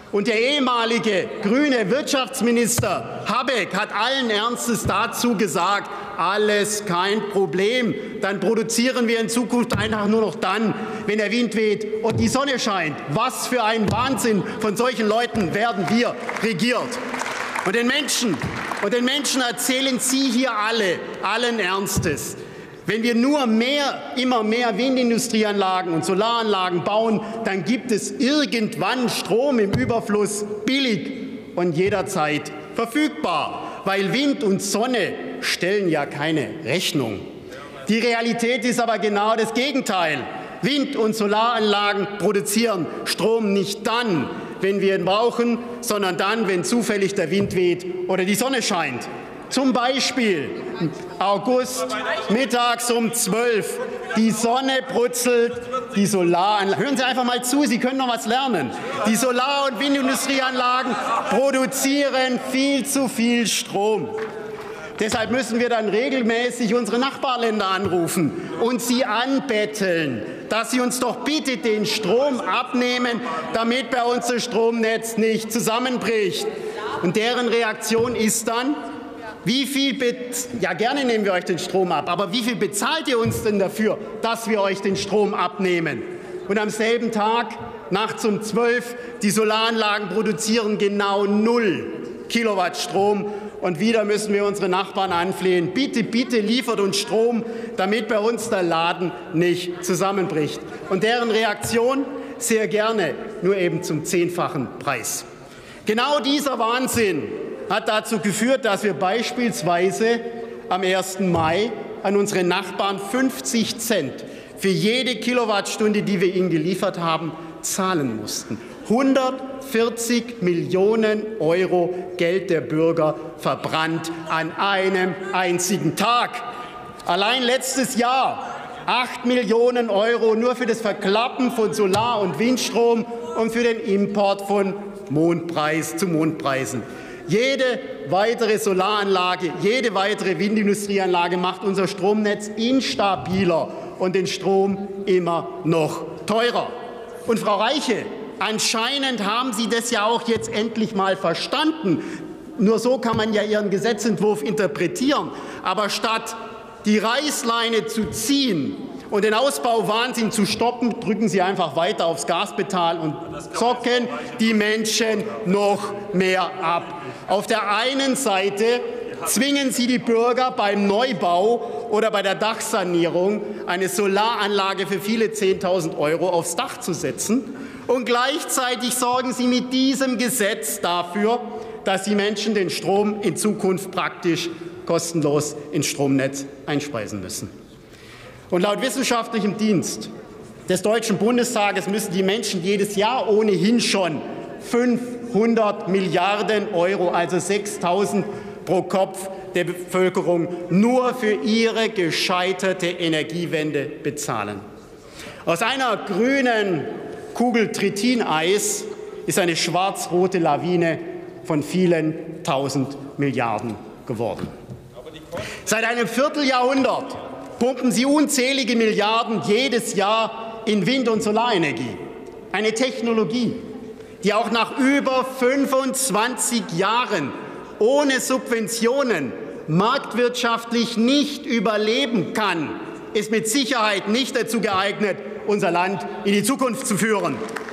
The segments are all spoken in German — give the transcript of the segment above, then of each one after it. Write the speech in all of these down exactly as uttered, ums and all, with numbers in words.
Und der ehemalige grüne Wirtschaftsminister Habeck hat allen Ernstes dazu gesagt, alles kein Problem. Dann produzieren wir in Zukunft einfach nur noch dann, wenn der Wind weht und die Sonne scheint. Was für ein Wahnsinn! Von solchen Leuten werden wir regiert. Und den Menschen, und den Menschen erzählen Sie hier alle, allen Ernstes, wenn wir nur mehr, immer mehr Windindustrieanlagen und Solaranlagen bauen, dann gibt es irgendwann Strom im Überfluss, billig und jederzeit verfügbar, weil Wind und Sonne stellen ja keine Rechnung. Die Realität ist aber genau das Gegenteil. Wind- und Solaranlagen produzieren Strom nicht dann, wenn wir ihn brauchen, sondern dann, wenn zufällig der Wind weht oder die Sonne scheint. Zum Beispiel August, mittags um zwölf. Die Sonne brutzelt, die Solaranlagen. Hören Sie einfach mal zu, Sie können noch was lernen. Die Solar- und Windindustrieanlagen produzieren viel zu viel Strom. Deshalb müssen wir dann regelmäßig unsere Nachbarländer anrufen und sie anbetteln, dass sie uns doch bitte den Strom abnehmen, damit bei uns das Stromnetz nicht zusammenbricht. Und deren Reaktion ist dann, wie viel, ja gerne nehmen wir euch den Strom ab, aber wie viel bezahlt ihr uns denn dafür, dass wir euch den Strom abnehmen? Und am selben Tag, nachts um zwölf, die Solaranlagen produzieren genau null Kilowatt Strom. Und wieder müssen wir unsere Nachbarn anflehen, bitte, bitte liefert uns Strom, damit bei uns der Laden nicht zusammenbricht. Und deren Reaktion? Sehr gerne, nur eben zum zehnfachen Preis. Genau dieser Wahnsinn hat dazu geführt, dass wir beispielsweise am ersten Mai an unsere Nachbarn fünfzig Cent für jede Kilowattstunde, die wir ihnen geliefert haben, zahlen mussten. hundertvierzig Millionen Euro Geld der Bürger verbrannt an einem einzigen Tag. Allein letztes Jahr acht Millionen Euro nur für das Verklappen von Solar- und Windstrom und für den Import von Mondpreis zu Mondpreisen. Jede weitere Solaranlage, jede weitere Windindustrieanlage macht unser Stromnetz instabiler und den Strom immer noch teurer. Und Frau Reiche, anscheinend haben Sie das ja auch jetzt endlich mal verstanden. Nur so kann man ja Ihren Gesetzentwurf interpretieren. Aber statt die Reißleine zu ziehen und den Ausbauwahnsinn zu stoppen, drücken Sie einfach weiter aufs Gaspedal und zocken die Menschen noch mehr ab. Auf der einen Seite zwingen Sie die Bürger beim Neubau oder bei der Dachsanierung eine Solaranlage für viele zehntausend Euro aufs Dach zu setzen. Und gleichzeitig sorgen Sie mit diesem Gesetz dafür, dass die Menschen den Strom in Zukunft praktisch kostenlos ins Stromnetz einspeisen müssen. Und laut wissenschaftlichem Dienst des Deutschen Bundestages müssen die Menschen jedes Jahr ohnehin schon fünfhundert Milliarden Euro, also sechstausend pro Kopf der Bevölkerung, nur für ihre gescheiterte Energiewende bezahlen. Aus einer grünen Kugel Tritineis ist eine schwarz-rote Lawine von vielen tausend Milliarden geworden. Seit einem Vierteljahrhundert pumpen Sie unzählige Milliarden jedes Jahr in Wind- und Solarenergie. Eine Technologie, die auch nach über fünfundzwanzig Jahren ohne Subventionen marktwirtschaftlich nicht überleben kann, ist mit Sicherheit nicht dazu geeignet, unser Land in die Zukunft zu führen.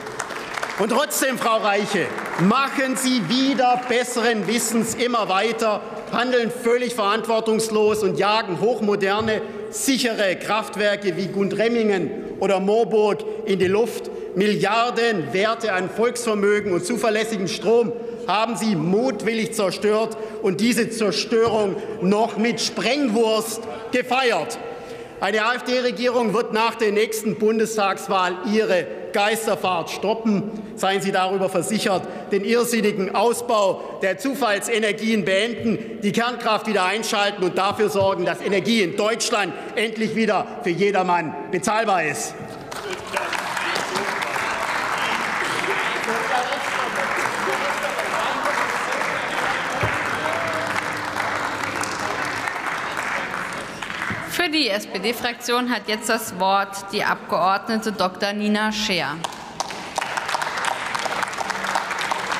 Und trotzdem, Frau Reiche, machen Sie wieder besseren Wissens immer weiter, handeln völlig verantwortungslos und jagen hochmoderne, sichere Kraftwerke wie Gundremmingen oder Moorburg in die Luft. Milliarden Werte an Volksvermögen und zuverlässigem Strom haben Sie mutwillig zerstört und diese Zerstörung noch mit Sprengwurst gefeiert. Eine AfD-Regierung wird nach der nächsten Bundestagswahl ihre Geisterfahrt stoppen. Seien Sie darüber versichert, den irrsinnigen Ausbau der Zufallsenergien beenden, die Kernkraft wieder einschalten und dafür sorgen, dass Energie in Deutschland endlich wieder für jedermann bezahlbar ist. Für die S P D-Fraktion hat jetzt das Wort die Abgeordnete Doktor Nina Scheer.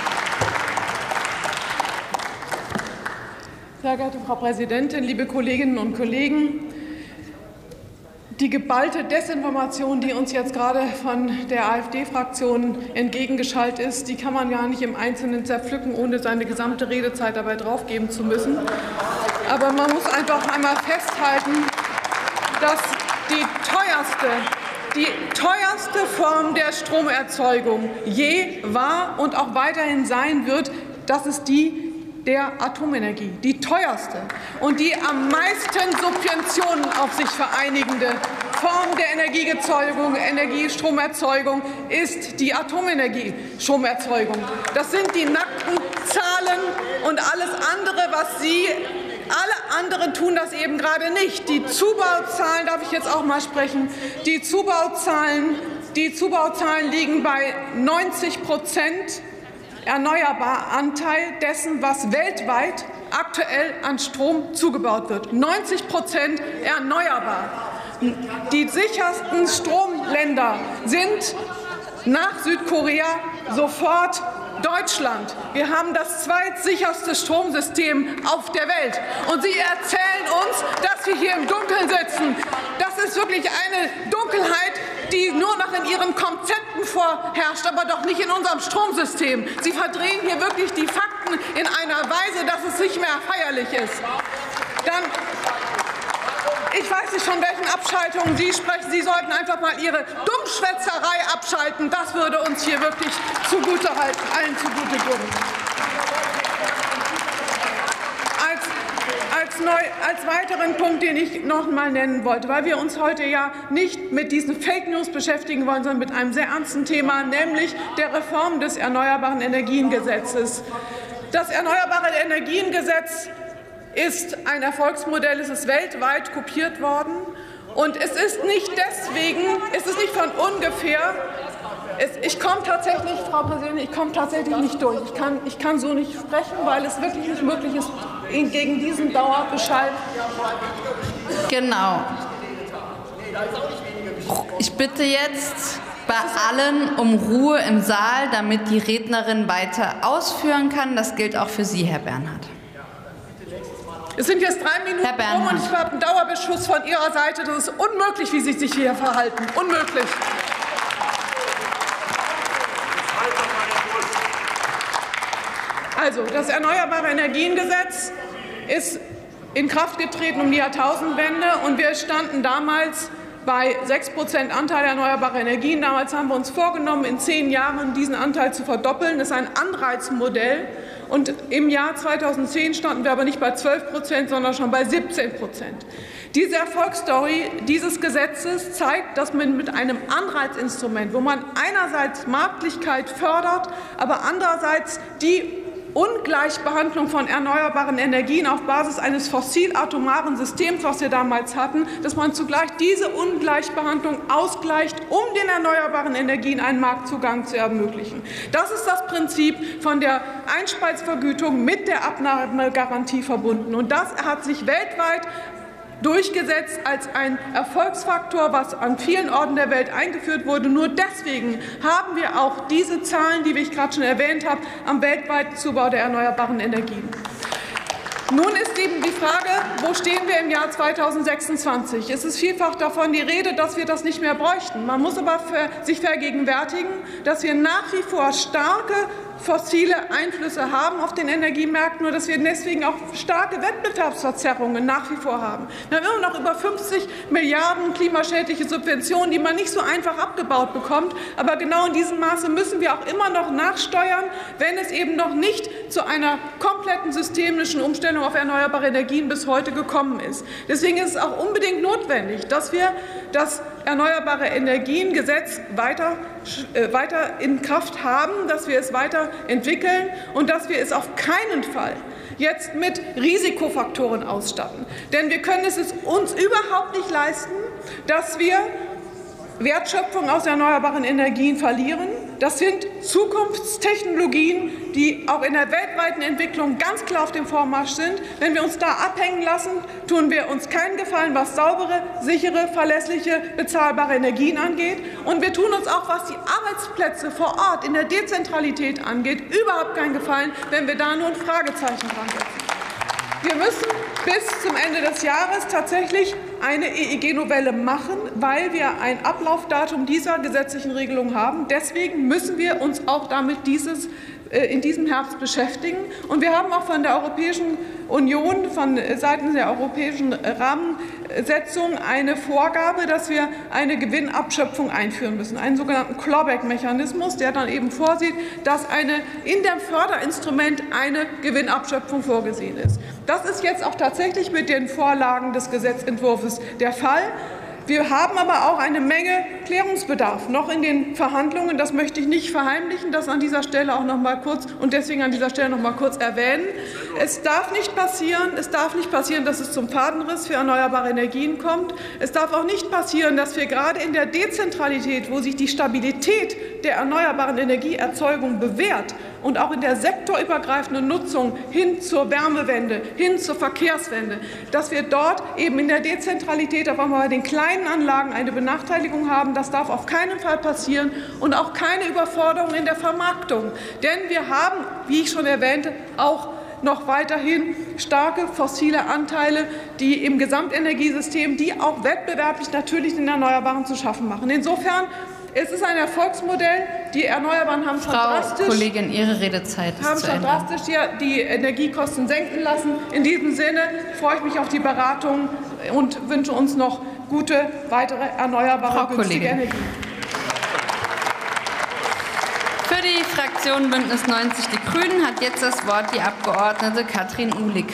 Sehr geehrte Frau Präsidentin, liebe Kolleginnen und Kollegen! Die geballte Desinformation, die uns jetzt gerade von der AfD-Fraktion entgegengeschaltet ist, die kann man gar nicht im Einzelnen zerpflücken, ohne seine gesamte Redezeit dabei draufgeben zu müssen. Aber man muss einfach einmal festhalten, dass die teuerste, die teuerste Form der Stromerzeugung je war und auch weiterhin sein wird, das ist die der Atomenergie, die teuerste und die am meisten Subventionen auf sich vereinigende Form der Energieerzeugung, Energiestromerzeugung ist die Atomenergie-Stromerzeugung. Das sind die nackten Zahlen und alles andere, was Sie, alle anderen tun das eben gerade nicht. Die Zubauzahlen, darf ich jetzt auch mal sprechen, die Zubauzahlen, die Zubauzahlen liegen bei neunzig Prozent. Erneuerbarer Anteil dessen, was weltweit aktuell an Strom zugebaut wird. neunzig Prozent erneuerbar. Die sichersten Stromländer sind nach Südkorea sofort Deutschland. Wir haben das zweitsicherste Stromsystem auf der Welt. Und Sie erzählen uns, dass wir hier im Dunkeln sitzen. Das ist wirklich eine Dunkelheit, die nur noch in Ihren Konzepten vorherrscht, aber doch nicht in unserem Stromsystem. Sie verdrehen hier wirklich die Fakten in einer Weise, dass es nicht mehr feierlich ist. Dann Ich weiß nicht, von welchen Abschaltungen Sie sprechen. Sie sollten einfach mal Ihre Dummschwätzerei abschalten. Das würde uns hier wirklich zugute halten, allen zugute tun. Als, als, neu, als weiteren Punkt, den ich noch mal nennen wollte, weil wir uns heute ja nicht mit diesen Fake News beschäftigen wollen, sondern mit einem sehr ernsten Thema, nämlich der Reform des Erneuerbaren Energiengesetzes. Das Erneuerbare Energiengesetz ist ein Erfolgsmodell, es ist weltweit kopiert worden. Und es ist nicht deswegen, es ist nicht von ungefähr, es, ich komme tatsächlich, Frau Präsidentin, ich komme tatsächlich nicht durch. Ich kann, ich kann so nicht sprechen, weil es wirklich nicht möglich ist, gegen diesen Dauerbescheid. Genau. Ich bitte jetzt bei allen um Ruhe im Saal, damit die Rednerin weiter ausführen kann. Das gilt auch für Sie, Herr Bernhard. Es sind jetzt drei Minuten rum und ich habe einen Dauerbeschuss von Ihrer Seite. Das ist unmöglich, wie Sie sich hier verhalten. Unmöglich. Also, das Erneuerbare Energiengesetz ist in Kraft getreten um die Jahrtausendwende und wir standen damals bei sechs Prozent Anteil erneuerbarer Energien. Damals haben wir uns vorgenommen, in zehn Jahren diesen Anteil zu verdoppeln. Das ist ein Anreizmodell. Und im Jahr zweitausendzehn standen wir aber nicht bei zwölf Prozent, sondern schon bei siebzehn Prozent. Diese Erfolgsstory dieses Gesetzes zeigt, dass man mit einem Anreizinstrument, wo man einerseits Marktlichkeit fördert, aber andererseits die Ungleichbehandlung von erneuerbaren Energien auf Basis eines fossilatomaren Systems, was wir damals hatten, dass man zugleich diese Ungleichbehandlung ausgleicht, um den erneuerbaren Energien einen Marktzugang zu ermöglichen. Das ist das Prinzip von der Einspeisvergütung mit der Abnahmegarantie verbunden. Und das hat sich weltweit durchgesetzt als ein Erfolgsfaktor, was an vielen Orten der Welt eingeführt wurde. Nur deswegen haben wir auch diese Zahlen, die ich gerade schon erwähnt habe, am weltweiten Zubau der erneuerbaren Energien. Nun ist eben die Frage, wo stehen wir im Jahr zweitausendsechsundzwanzig? Es ist vielfach davon die Rede, dass wir das nicht mehr bräuchten. Man muss aber für sich vergegenwärtigen, dass wir nach wie vor starke fossile Einflüsse haben auf den Energiemärkten, nur dass wir deswegen auch starke Wettbewerbsverzerrungen nach wie vor haben. Wir haben immer noch über fünfzig Milliarden klimaschädliche Subventionen, die man nicht so einfach abgebaut bekommt. Aber genau in diesem Maße müssen wir auch immer noch nachsteuern, wenn es eben noch nicht zu einer kompletten systemischen Umstellung auf erneuerbare Energien bis heute gekommen ist. Deswegen ist es auch unbedingt notwendig, dass wir das Erneuerbare Energiengesetz weiter, äh, weiter in Kraft haben, dass wir es weiterentwickeln und dass wir es auf keinen Fall jetzt mit Risikofaktoren ausstatten. Denn wir können es uns überhaupt nicht leisten, dass wir Wertschöpfung aus erneuerbaren Energien verlieren. Das sind Zukunftstechnologien, die auch in der weltweiten Entwicklung ganz klar auf dem Vormarsch sind. Wenn wir uns da abhängen lassen, tun wir uns keinen Gefallen, was saubere, sichere, verlässliche, bezahlbare Energien angeht. Und wir tun uns auch, was die Arbeitsplätze vor Ort in der Dezentralität angeht, überhaupt keinen Gefallen, wenn wir da nur ein Fragezeichen dran setzen. Wir müssen bis zum Ende des Jahres tatsächlich eine E E G-Novelle machen, weil wir ein Ablaufdatum dieser gesetzlichen Regelung haben. Deswegen müssen wir uns auch damit dieses, äh, in diesem Herbst beschäftigen. Und wir haben auch von der Europäischen Union, von Seiten der europäischen Rahmensetzung eine Vorgabe, dass wir eine Gewinnabschöpfung einführen müssen, einen sogenannten Clawback-Mechanismus, der dann eben vorsieht, dass eine, in dem Förderinstrument eine Gewinnabschöpfung vorgesehen ist. Das ist jetzt auch tatsächlich mit den Vorlagen des Gesetzentwurfs der Fall. Wir haben aber auch eine Menge Klärungsbedarf noch in den Verhandlungen. Das möchte ich nicht verheimlichen, das an dieser Stelle auch noch mal kurz und deswegen an dieser Stelle noch mal kurz erwähnen. Es darf nicht passieren, es darf nicht passieren, dass es zum Fadenriss für erneuerbare Energien kommt. Es darf auch nicht passieren, dass wir gerade in der Dezentralität, wo sich die Stabilität der erneuerbaren Energieerzeugung bewährt und auch in der sektorübergreifenden Nutzung hin zur Wärmewende, hin zur Verkehrswende, dass wir dort eben in der Dezentralität auf einmal bei den kleinen Anlagen eine Benachteiligung haben. Das darf auf keinen Fall passieren und auch keine Überforderung in der Vermarktung. Denn wir haben, wie ich schon erwähnte, auch noch weiterhin starke fossile Anteile, die im Gesamtenergiesystem, die auch wettbewerblich natürlich den Erneuerbaren zu schaffen machen. Insofern es ist ein Erfolgsmodell. Die Erneuerbaren haben schon Frau drastisch, Kollegin, Ihre Redezeit ist haben zu schon Ende. drastisch die, die Energiekosten senken lassen. In diesem Sinne freue ich mich auf die Beratungen und wünsche uns noch gute weitere erneuerbare, Frau günstige Kollegin. Energie. Für die Fraktion Bündnis neunzig Die Grünen hat jetzt das Wort die Abgeordnete Katrin Uhlig.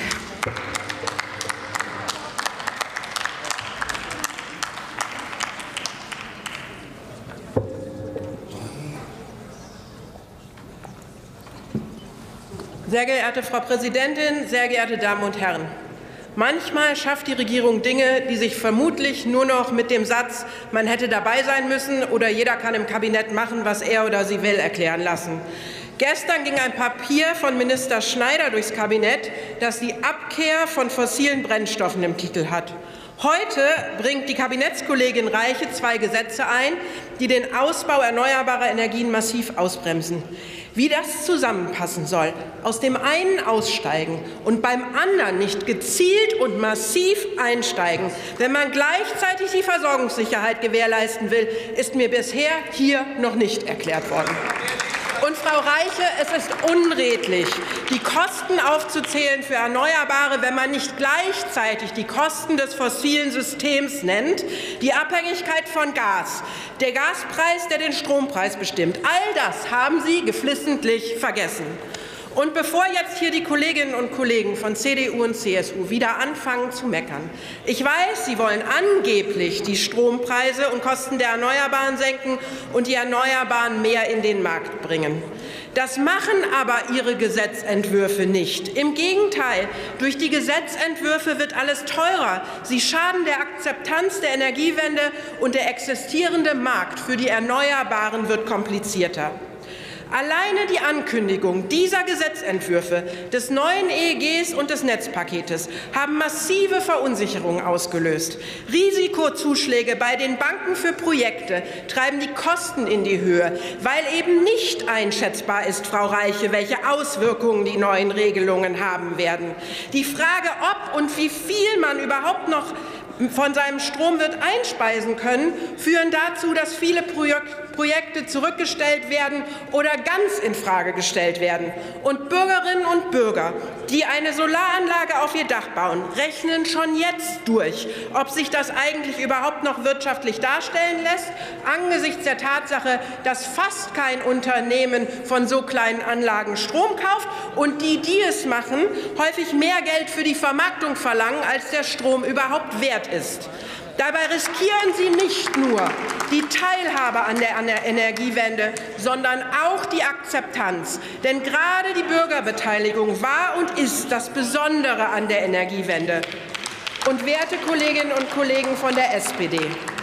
Sehr geehrte Frau Präsidentin, sehr geehrte Damen und Herren! Manchmal schafft die Regierung Dinge, die sich vermutlich nur noch mit dem Satz, man hätte dabei sein müssen oder jeder kann im Kabinett machen, was er oder sie will, erklären lassen. Gestern ging ein Papier von Minister Schneider durchs Kabinett, das die Abkehr von fossilen Brennstoffen im Titel hat. Heute bringt die Kabinettskollegin Reiche zwei Gesetze ein, die den Ausbau erneuerbarer Energien massiv ausbremsen. Wie das zusammenpassen soll, aus dem einen aussteigen und beim anderen nicht gezielt und massiv einsteigen, wenn man gleichzeitig die Versorgungssicherheit gewährleisten will, ist mir bisher hier noch nicht erklärt worden. Und Frau Reiche, es ist unredlich, die Kosten aufzuzählen für Erneuerbare, wenn man nicht gleichzeitig die Kosten des fossilen Systems nennt, die Abhängigkeit von Gas, der Gaspreis, der den Strompreis bestimmt. All das haben Sie geflissentlich vergessen. Und bevor jetzt hier die Kolleginnen und Kollegen von C D U und C S U wieder anfangen zu meckern, ich weiß, Sie wollen angeblich die Strompreise und Kosten der Erneuerbaren senken und die Erneuerbaren mehr in den Markt bringen. Das machen aber Ihre Gesetzentwürfe nicht. Im Gegenteil, durch die Gesetzentwürfe wird alles teurer. Sie schaden der Akzeptanz der Energiewende und der existierende Markt für die Erneuerbaren wird komplizierter. Alleine die Ankündigung dieser Gesetzentwürfe des neuen E E Gs und des Netzpaketes haben massive Verunsicherung ausgelöst. Risikozuschläge bei den Banken für Projekte treiben die Kosten in die Höhe, weil eben nicht einschätzbar ist, Frau Reiche, welche Auswirkungen die neuen Regelungen haben werden. Die Frage, ob und wie viel man überhaupt noch von seinem Strom wird einspeisen können, führen dazu, dass viele Projekte zurückgestellt werden oder ganz infrage gestellt werden. Und Bürgerinnen und Bürger, die eine Solaranlage auf ihr Dach bauen, rechnen schon jetzt durch, ob sich das eigentlich überhaupt noch wirtschaftlich darstellen lässt, angesichts der Tatsache, dass fast kein Unternehmen von so kleinen Anlagen Strom kauft und die, die es machen, häufig mehr Geld für die Vermarktung verlangen, als der Strom überhaupt wert ist. Dabei riskieren Sie nicht nur die Teilhabe an der, an der Energiewende, sondern auch die Akzeptanz. Denn gerade die Bürgerbeteiligung war und ist das Besondere an der Energiewende. Und werte Kolleginnen und Kollegen von der S P D,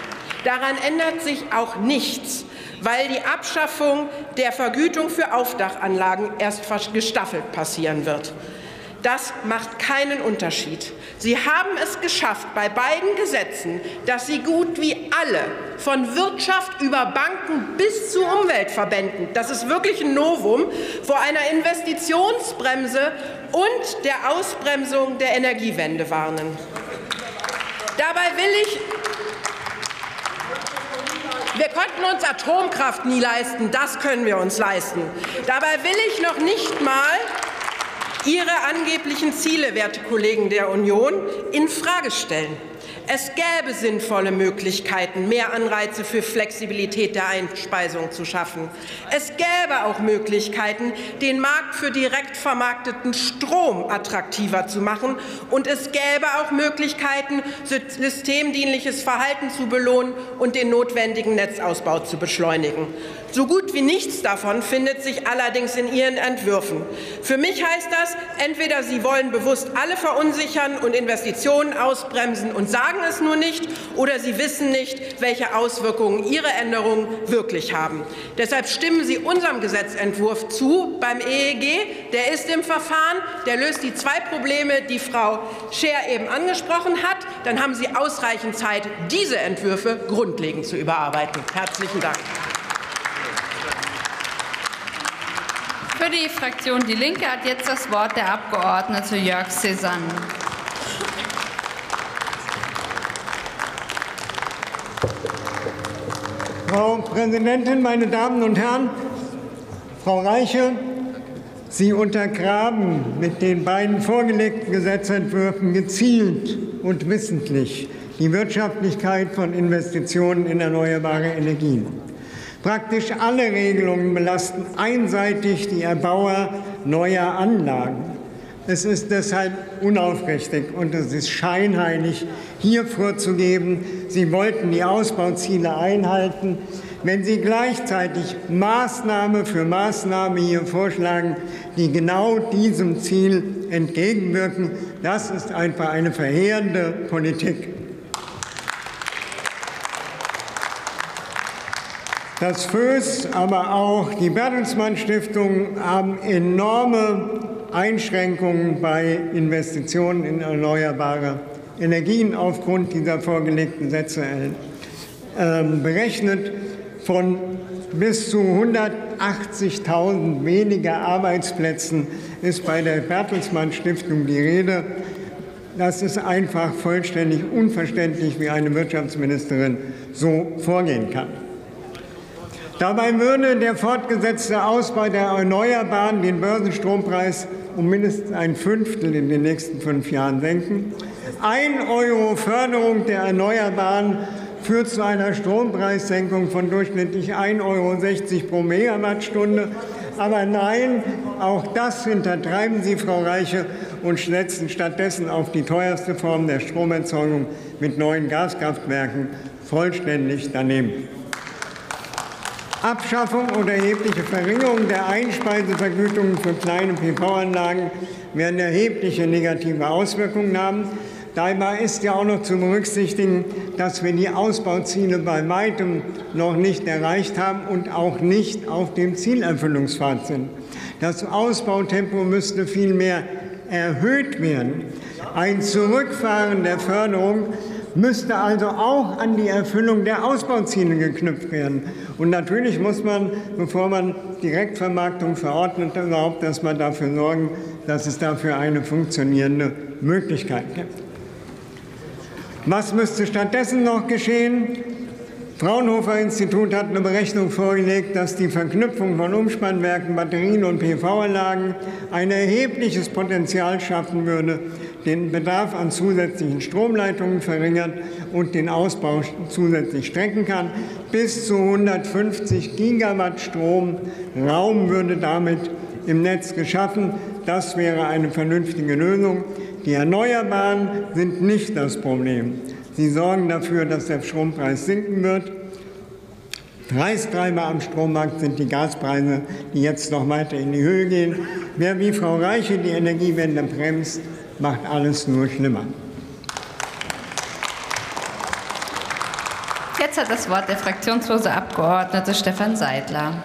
daran ändert sich auch nichts, weil die Abschaffung der Vergütung für Aufdachanlagen erst gestaffelt passieren wird. Das macht keinen Unterschied. Sie haben es geschafft, bei beiden Gesetzen, dass Sie gut wie alle, von Wirtschaft über Banken bis zu Umweltverbänden, das ist wirklich ein Novum, vor einer Investitionsbremse und der Ausbremsung der Energiewende warnen. Dabei will ich Wir konnten uns Atomkraft nie leisten, das können wir uns leisten. Dabei will ich noch nicht mal Ihre angeblichen Ziele, werte Kollegen der Union, in Frage stellen. Es gäbe sinnvolle Möglichkeiten, mehr Anreize für Flexibilität der Einspeisung zu schaffen. Es gäbe auch Möglichkeiten, den Markt für direkt vermarkteten Strom attraktiver zu machen. Und es gäbe auch Möglichkeiten, systemdienliches Verhalten zu belohnen und den notwendigen Netzausbau zu beschleunigen. So gut wie nichts davon findet sich allerdings in Ihren Entwürfen. Für mich heißt das, entweder Sie wollen bewusst alle verunsichern und Investitionen ausbremsen und sagen es nur nicht, oder Sie wissen nicht, welche Auswirkungen Ihre Änderungen wirklich haben. Deshalb stimmen Sie unserem Gesetzentwurf zu beim E E G. Der ist im Verfahren, der löst die zwei Probleme, die Frau Scher eben angesprochen hat. Dann haben Sie ausreichend Zeit, diese Entwürfe grundlegend zu überarbeiten. Herzlichen Dank. Für die Fraktion Die Linke hat jetzt das Wort der Abgeordnete Jörg Cézanne. Frau Präsidentin, meine Damen und Herren! Frau Reiche, Sie untergraben mit den beiden vorgelegten Gesetzentwürfen gezielt und wissentlich die Wirtschaftlichkeit von Investitionen in erneuerbare Energien. Praktisch alle Regelungen belasten einseitig die Erbauer neuer Anlagen. Es ist deshalb unaufrichtig und es ist scheinheilig, hier vorzugeben, Sie wollten die Ausbauziele einhalten, wenn Sie gleichzeitig Maßnahme für Maßnahme hier vorschlagen, die genau diesem Ziel entgegenwirken. Das ist einfach eine verheerende Politik. Das F Ö S, aber auch die Bertelsmann Stiftung haben enorme Einschränkungen bei Investitionen in erneuerbare Energien aufgrund dieser vorgelegten Gesetze äh, berechnet. Von bis zu hundertachtzigtausend weniger Arbeitsplätzen ist bei der Bertelsmann Stiftung die Rede. Das ist einfach vollständig unverständlich, wie eine Wirtschaftsministerin so vorgehen kann. Dabei würde der fortgesetzte Ausbau der Erneuerbaren den Börsenstrompreis um mindestens ein Fünftel in den nächsten fünf Jahren senken. Ein Euro Förderung der Erneuerbaren führt zu einer Strompreissenkung von durchschnittlich ein Euro sechzig pro Megawattstunde. Aber nein, auch das hintertreiben Sie, Frau Reiche, und setzen stattdessen auf die teuerste Form der Stromerzeugung mit neuen Gaskraftwerken vollständig daneben. Abschaffung oder erhebliche Verringerung der Einspeisevergütungen für kleine P V-Anlagen werden erhebliche negative Auswirkungen haben. Dabei ist ja auch noch zu berücksichtigen, dass wir die Ausbauziele bei weitem noch nicht erreicht haben und auch nicht auf dem Zielerfüllungspfad sind. Das Ausbautempo müsste vielmehr erhöht werden. Ein Zurückfahren der Förderung müsste also auch an die Erfüllung der Ausbauziele geknüpft werden. Und natürlich muss man, bevor man Direktvermarktung verordnet, überhaupt erstmal dafür sorgen, dass es dafür eine funktionierende Möglichkeit gibt. Was müsste stattdessen noch geschehen? Fraunhofer Institut hat eine Berechnung vorgelegt, dass die Verknüpfung von Umspannwerken, Batterien und P V-Anlagen ein erhebliches Potenzial schaffen würde, den Bedarf an zusätzlichen Stromleitungen verringert und den Ausbau zusätzlich strecken kann. Bis zu hundertfünfzig Gigawatt Stromraum würde damit im Netz geschaffen. Das wäre eine vernünftige Lösung. Die Erneuerbaren sind nicht das Problem. Sie sorgen dafür, dass der Strompreis sinken wird. Preistreiber am Strommarkt sind die Gaspreise, die jetzt noch weiter in die Höhe gehen. Wer wie Frau Reiche die Energiewende bremst, macht alles nur schlimmer. Jetzt hat das Wort der fraktionslose Abgeordnete Stefan Seidler.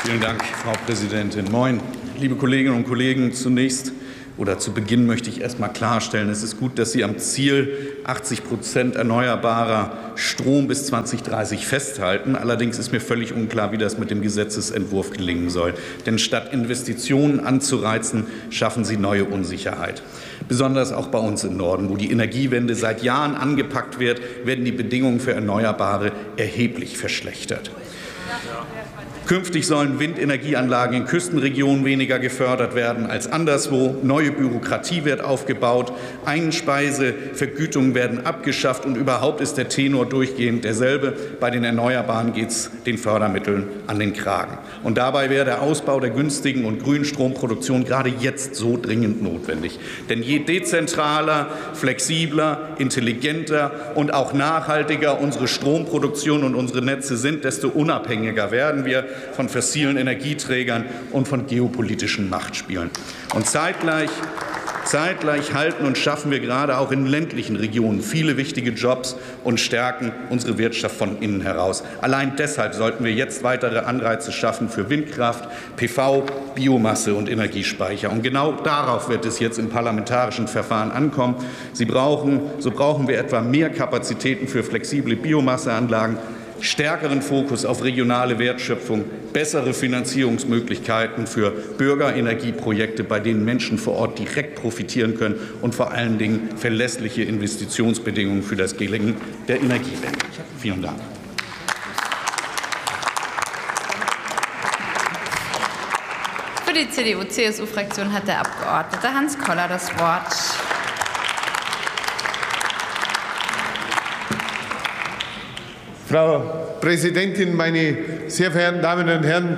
Vielen Dank, Frau Präsidentin. Moin, liebe Kolleginnen und Kollegen. Zunächst oder zu Beginn möchte ich erst mal klarstellen, es ist gut, dass Sie am Ziel achtzig Prozent erneuerbarer Strom bis zweitausenddreißig festhalten. Allerdings ist mir völlig unklar, wie das mit dem Gesetzesentwurf gelingen soll. Denn statt Investitionen anzureizen, schaffen Sie neue Unsicherheit. Besonders auch bei uns im Norden, wo die Energiewende seit Jahren angepackt wird, werden die Bedingungen für Erneuerbare erheblich verschlechtert. Künftig sollen Windenergieanlagen in Küstenregionen weniger gefördert werden als anderswo. Neue Bürokratie wird aufgebaut, Einspeisevergütungen werden abgeschafft und überhaupt ist der Tenor durchgehend derselbe. Bei den Erneuerbaren geht es den Fördermitteln an den Kragen. Und dabei wäre der Ausbau der günstigen und grünen Stromproduktion gerade jetzt so dringend notwendig. Denn je dezentraler, flexibler, intelligenter und auch nachhaltiger unsere Stromproduktion und unsere Netze sind, desto unabhängiger werden wir von fossilen Energieträgern und von geopolitischen Machtspielen. Und zeitgleich, zeitgleich halten und schaffen wir gerade auch in ländlichen Regionen viele wichtige Jobs und stärken unsere Wirtschaft von innen heraus. Allein deshalb sollten wir jetzt weitere Anreize schaffen für Windkraft, P V, Biomasse und Energiespeicher. Und genau darauf wird es jetzt im parlamentarischen Verfahren ankommen. Sie brauchen, so brauchen wir etwa mehr Kapazitäten für flexible Biomasseanlagen, stärkeren Fokus auf regionale Wertschöpfung, bessere Finanzierungsmöglichkeiten für Bürgerenergieprojekte, bei denen Menschen vor Ort direkt profitieren können, und vor allen Dingen verlässliche Investitionsbedingungen für das Gelingen der Energiewende. Vielen Dank. Für die C D U C S U-Fraktion hat der Abgeordnete Hans Koller das Wort. Frau Präsidentin, meine sehr verehrten Damen und Herren!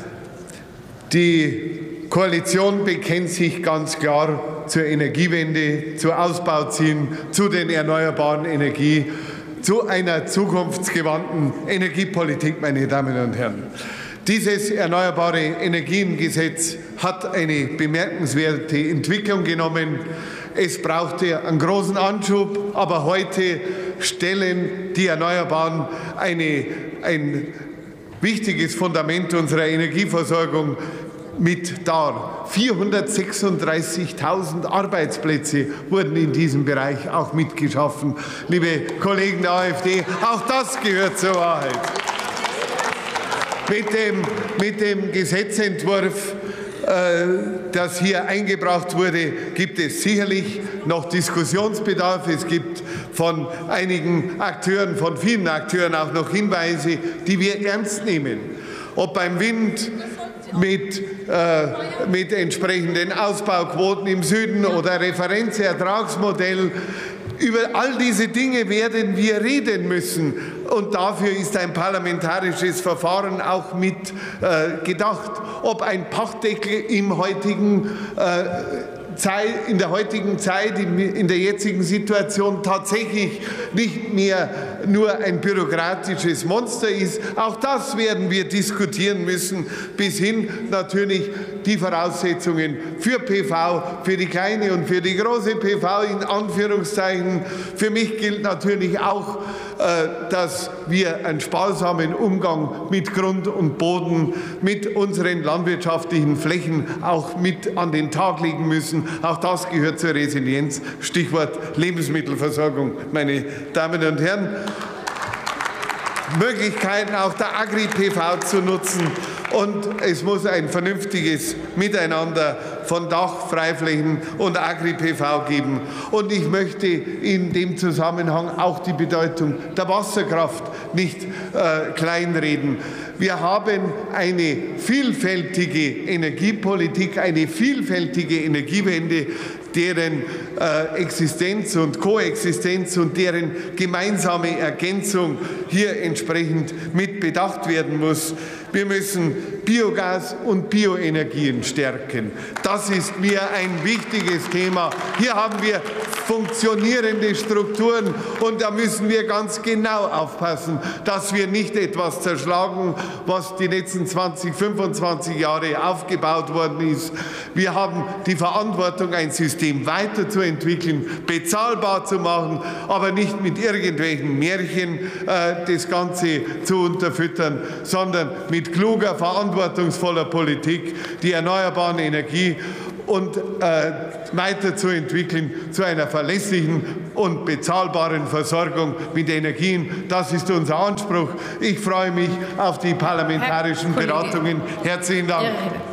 Die Koalition bekennt sich ganz klar zur Energiewende, zu Ausbauzielen, zu den erneuerbaren Energien, zu einer zukunftsgewandten Energiepolitik, meine Damen und Herren. Dieses Erneuerbare Energiengesetz hat eine bemerkenswerte Entwicklung genommen. Es brauchte einen großen Anschub, aber heute stellen die Erneuerbaren eine, ein wichtiges Fundament unserer Energieversorgung mit dar. vierhundertsechsunddreißigtausend Arbeitsplätze wurden in diesem Bereich auch mitgeschaffen. Liebe Kollegen der AfD, auch das gehört zur Wahrheit. Mit dem, mit dem Gesetzentwurf, das hier eingebracht wurde, gibt es sicherlich noch Diskussionsbedarf. Es gibt von einigen Akteuren, von vielen Akteuren auch noch Hinweise, die wir ernst nehmen. Ob beim Wind mit, äh, mit entsprechenden Ausbauquoten im Süden oder Referenzertragsmodell. Über all diese Dinge werden wir reden müssen. Und dafür ist ein parlamentarisches Verfahren auch mit äh, gedacht. Ob ein Pachtdeckel im heutigen, äh, Zeit, in der heutigen Zeit, in der jetzigen Situation tatsächlich nicht mehr nur ein bürokratisches Monster ist, auch das werden wir diskutieren müssen, bis hin natürlich die Voraussetzungen für P V, für die kleine und für die große P V in Anführungszeichen. Für mich gilt natürlich auch, dass wir einen sparsamen Umgang mit Grund und Boden, mit unseren landwirtschaftlichen Flächen auch mit an den Tag legen müssen. Auch das gehört zur Resilienz. Stichwort Lebensmittelversorgung, meine Damen und Herren. Möglichkeiten auch der Agri-P V zu nutzen. Und es muss ein vernünftiges Miteinander von Dach, Freiflächen und Agri-P V geben. Und ich möchte in dem Zusammenhang auch die Bedeutung der Wasserkraft nicht äh, kleinreden. Wir haben eine vielfältige Energiepolitik, eine vielfältige Energiewende, deren äh, Existenz und Koexistenz und deren gemeinsame Ergänzung hier entsprechend mit bedacht werden muss. Wir müssen Biogas und Bioenergien stärken. Das ist mir ein wichtiges Thema. Hier haben wir funktionierende Strukturen und da müssen wir ganz genau aufpassen, dass wir nicht etwas zerschlagen, was die letzten zwanzig, fünfundzwanzig Jahre aufgebaut worden ist. Wir haben die Verantwortung, ein System weiterzuentwickeln. weiterzuentwickeln, bezahlbar zu machen, aber nicht mit irgendwelchen Märchen äh, das Ganze zu unterfüttern, sondern mit kluger, verantwortungsvoller Politik die erneuerbaren Energie und äh, weiterzuentwickeln zu einer verlässlichen und bezahlbaren Versorgung mit Energien. Das ist unser Anspruch. Ich freue mich auf die parlamentarischen Beratungen. Herzlichen Dank.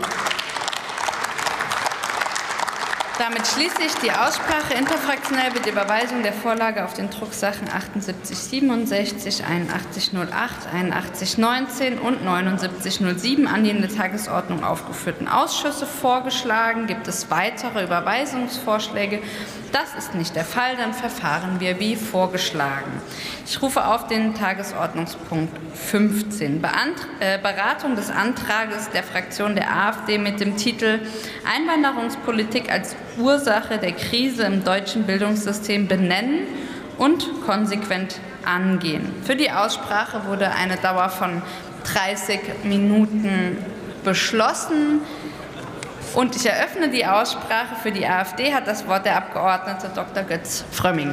Damit schließe ich die Aussprache. Interfraktionell wird die Überweisung der Vorlage auf den Drucksachen achtundsiebzig siebenundsechzig, einundachtzig null acht, einundachtzig neunzehn und neunundsiebzig null sieben an die in der Tagesordnung aufgeführten Ausschüsse vorgeschlagen. Gibt es weitere Überweisungsvorschläge? Das ist nicht der Fall. Dann verfahren wir wie vorgeschlagen. Ich rufe auf den Tagesordnungspunkt fünfzehn. Beant äh, Beratung des Antrages der Fraktion der AfD mit dem Titel Einwanderungspolitik als Ursache der Krise im deutschen Bildungssystem benennen und konsequent angehen. Für die Aussprache wurde eine Dauer von dreißig Minuten beschlossen. Und ich eröffne die Aussprache. Für die AfD hat das Wort der Abgeordnete Doktor Götz Frömming.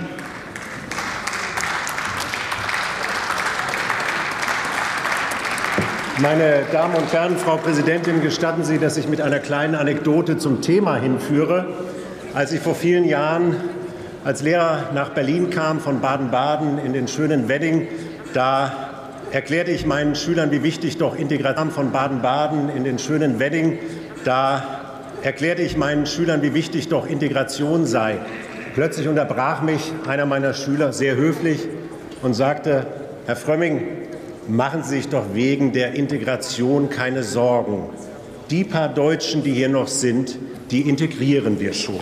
Meine Damen und Herren, Frau Präsidentin, gestatten Sie, dass ich mit einer kleinen Anekdote zum Thema hinführe. Als ich vor vielen Jahren als Lehrer nach Berlin kam, von Baden-Baden in den schönen Wedding, da erklärte ich meinen Schülern, wie wichtig doch Integration von Baden-Baden in den schönen Wedding, da erklärte ich meinen Schülern, wie wichtig doch Integration sei. Plötzlich unterbrach mich einer meiner Schüler sehr höflich und sagte: Herr Frömming, machen Sie sich doch wegen der Integration keine Sorgen. Die paar Deutschen, die hier noch sind, die integrieren wir schon.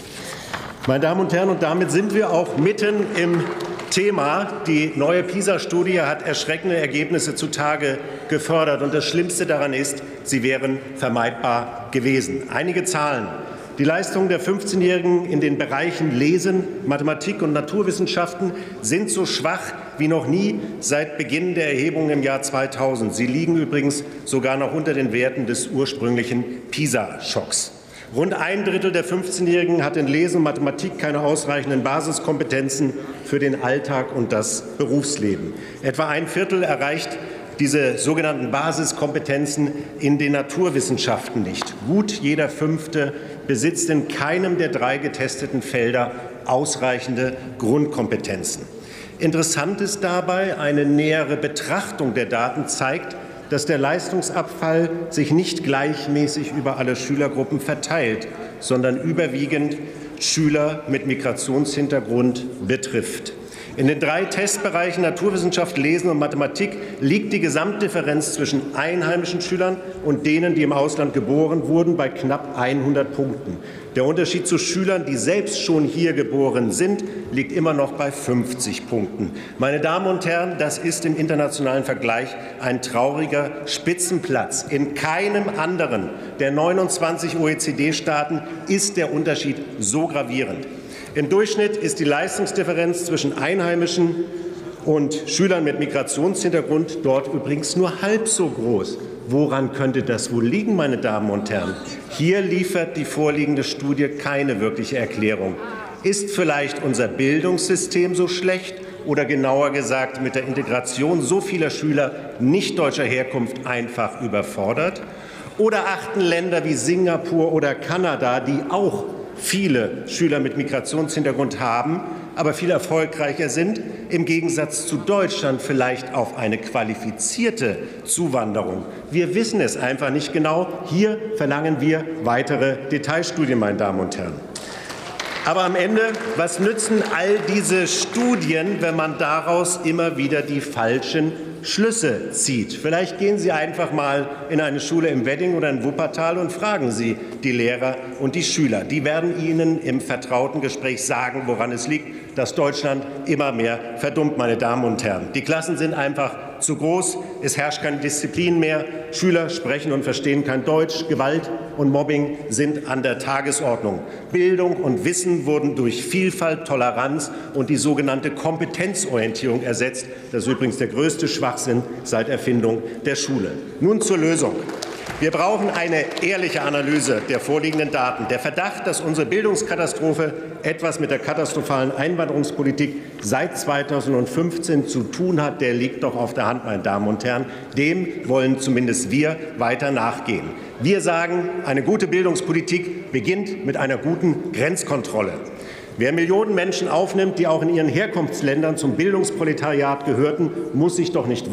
Meine Damen und Herren, und damit sind wir auch mitten im Thema. Die neue PISA-Studie hat erschreckende Ergebnisse zutage gefördert. Und das Schlimmste daran ist, sie wären vermeidbar gewesen. Einige Zahlen. Die Leistungen der fünfzehnjährigen in den Bereichen Lesen, Mathematik und Naturwissenschaften sind so schwach wie noch nie seit Beginn der Erhebung im Jahr zweitausend. Sie liegen übrigens sogar noch unter den Werten des ursprünglichen PISA-Schocks. Rund ein Drittel der fünfzehnjährigen hat in Lesen und Mathematik keine ausreichenden Basiskompetenzen für den Alltag und das Berufsleben. Etwa ein Viertel erreicht diese sogenannten Basiskompetenzen in den Naturwissenschaften nicht. Gut jeder Fünfte besitzt in keinem der drei getesteten Felder ausreichende Grundkompetenzen. Interessant ist dabei, eine nähere Betrachtung der Daten zeigt, dass der Leistungsabfall sich nicht gleichmäßig über alle Schülergruppen verteilt, sondern überwiegend Schüler mit Migrationshintergrund betrifft. In den drei Testbereichen Naturwissenschaft, Lesen und Mathematik liegt die Gesamtdifferenz zwischen einheimischen Schülern und denen, die im Ausland geboren wurden, bei knapp hundert Punkten. Der Unterschied zu Schülern, die selbst schon hier geboren sind, liegt immer noch bei fünfzig Punkten. Meine Damen und Herren, das ist im internationalen Vergleich ein trauriger Spitzenplatz. In keinem anderen der neunundzwanzig O E C D-Staaten ist der Unterschied so gravierend. Im Durchschnitt ist die Leistungsdifferenz zwischen Einheimischen und Schülern mit Migrationshintergrund dort übrigens nur halb so groß. Woran könnte das wohl liegen, meine Damen und Herren? Hier liefert die vorliegende Studie keine wirkliche Erklärung. Ist vielleicht unser Bildungssystem so schlecht oder genauer gesagt mit der Integration so vieler Schüler nicht deutscher Herkunft einfach überfordert? Oder achten Länder wie Singapur oder Kanada, die auch viele Schüler mit Migrationshintergrund haben, aber viel erfolgreicher sind, im Gegensatz zu Deutschland vielleicht auf eine qualifizierte Zuwanderung? Wir wissen es einfach nicht genau. Hier verlangen wir weitere Detailstudien, meine Damen und Herren. Aber am Ende, was nützen all diese Studien, wenn man daraus immer wieder die falschen Schlüsse zieht? Vielleicht gehen Sie einfach mal in eine Schule im Wedding oder in Wuppertal und fragen Sie die Lehrer und die Schüler. Die werden Ihnen im vertrauten Gespräch sagen, woran es liegt, dass Deutschland immer mehr verdummt, meine Damen und Herren. Die Klassen sind einfach zu groß, es herrscht keine Disziplin mehr, Schüler sprechen und verstehen kein Deutsch, Gewalt und Mobbing sind an der Tagesordnung. Bildung und Wissen wurden durch Vielfalt, Toleranz und die sogenannte Kompetenzorientierung ersetzt. Das ist übrigens der größte Schwachsinn seit Erfindung der Schule. Nun zur Lösung. Wir brauchen eine ehrliche Analyse der vorliegenden Daten. Der Verdacht, dass unsere Bildungskatastrophe etwas mit der katastrophalen Einwanderungspolitik seit zweitausendfünfzehn zu tun hat, der liegt doch auf der Hand, meine Damen und Herren. Dem wollen zumindest wir weiter nachgehen. Wir sagen, eine gute Bildungspolitik beginnt mit einer guten Grenzkontrolle. Wer Millionen Menschen aufnimmt, die auch in ihren Herkunftsländern zum Bildungsproletariat gehörten, muss sich doch nicht